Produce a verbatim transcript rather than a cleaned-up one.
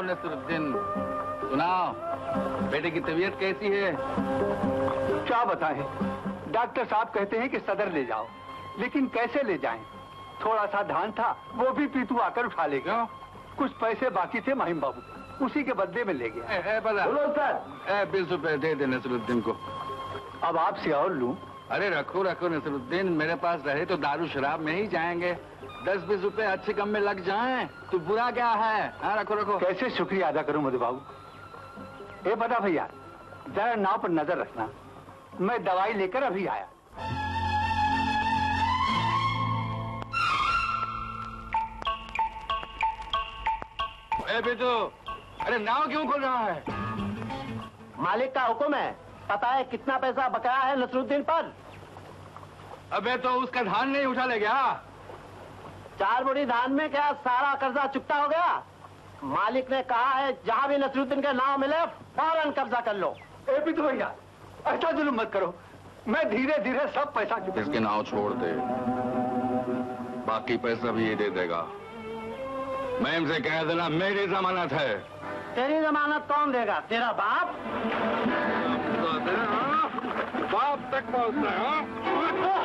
नसरुद्दीन, सुनाओ, बेटे की तबीयत कैसी है? क्या बताएं, डॉक्टर साहब कहते हैं कि सदर ले जाओ, लेकिन कैसे ले जाएं? थोड़ा सा धान था, वो भी पीतू आकर उठा ले गया। कुछ पैसे बाकी थे महिम बाबू, उसी के बदले में ले गया। ए, ए, बोलो सर, बीस रुपए दे दे नसरुद्दीन को। अब आपसे और लूं? अरे रखो रखो नसरुद्दीन, मेरे पास रहे तो दारू शराब में ही जाएंगे। दस बीस रुपए अच्छे कम में लग जाएं तो बुरा क्या है? हाँ रखो रखो। कैसे शुक्रिया अदा करूं मधु बाबू? ए बता भैया, जरा नाव पर नजर रखना, मैं दवाई लेकर अभी आया। ए बेटो, अरे नाव क्यों खोल रहा है? मालिक का हुक्म है। पता है कितना पैसा बकाया है नसरुद्दीन पर? अबे तो उसका धान नहीं उठा ले गया? चार बोरी धान में क्या सारा कर्जा चुकता हो गया? मालिक ने कहा है जहाँ भी नसरुद्दीन का नाम मिले फौरन कब्जा कर लो। ए भी तो भैया, ऐसा जुल्म मत करो, मैं धीरे धीरे सब पैसा चुका। इसके नाव छोड़ दे, बाकी पैसा भी ये दे देगा। मैं इनसे कह देना मेरी जमानत है। तेरी जमानत कौन देगा? तेरा बाप? बाप तक पहुंचता है।